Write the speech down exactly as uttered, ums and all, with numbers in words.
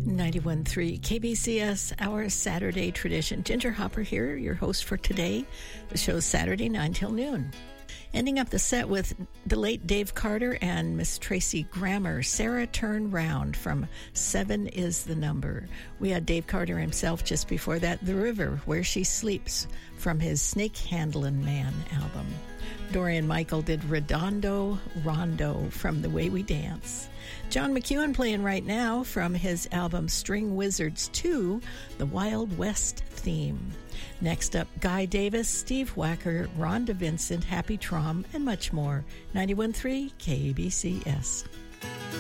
ninety-one point three K B C S, our Saturday tradition. Ginger Hopper here, your host for today. The show's Saturday, nine till noon. Ending up the set with the late Dave Carter and Miss Tracy Grammer, Sarah Turn Round from Seven is the Number. We had Dave Carter himself just before that, The River, Where She Sleeps, from his Snake Handlin' Man album. Dorian Michael did Redondo Rondo from The Way We Dance. John McEuen playing right now from his album String Wizards two, the Wild West theme. Next up, Guy Davis, Steve Wacker, Rhonda Vincent, Happy Traum, and much more. ninety-one point three K B C S.